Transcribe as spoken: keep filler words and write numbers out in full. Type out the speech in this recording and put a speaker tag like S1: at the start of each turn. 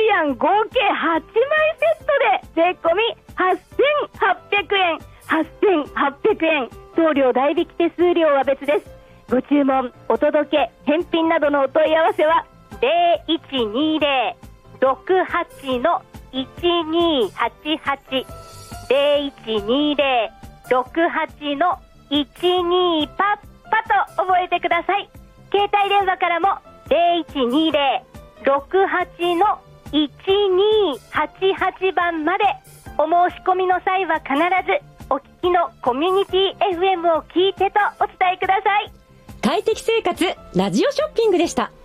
S1: リアン合計はちまいセットで税込みはっせんはっぴゃくえん、はっせんはっぴゃくえん、送料代引き手数料は別です。ご注文、お届け、返品などのお問い合わせはゼロいちにゼロ ろくはち のいちにはちはち ゼロいちにゼロ ろくはち のいちにパッパと覚えてください。携帯電話からもゼロいちにゼロ ろくはち のいちにはちはちばんまで。お申し込みの際は必ずお聞きのコミュニティ エフエム を聞いてとお伝えください。
S2: 快適生活ラジオショッピングでした。